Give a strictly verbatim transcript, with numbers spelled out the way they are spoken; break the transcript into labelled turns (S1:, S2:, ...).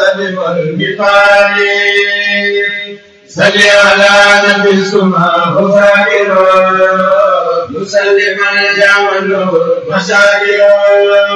S1: والسلم والمثال صل على نبي سماه فاكر مسلما جعل مشاكر